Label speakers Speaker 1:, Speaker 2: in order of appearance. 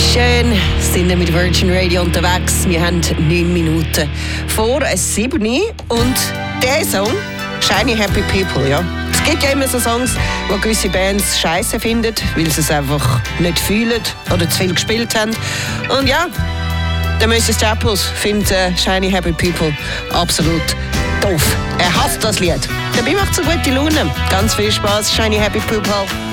Speaker 1: Schön, sind wir mit Virgin Radio unterwegs. Wir haben 9 Minuten vor 7 Uhr und der Song, Shiny Happy People, ja. Es gibt ja immer so Songs, wo gewisse Bands scheiße finden, weil sie es einfach nicht fühlen oder zu viel gespielt haben. Und ja, der Mr. Staples findet Shiny Happy People absolut doof. Er hasst das Lied. Dabei macht es eine gute Laune. Ganz viel Spaß, Shiny Happy People.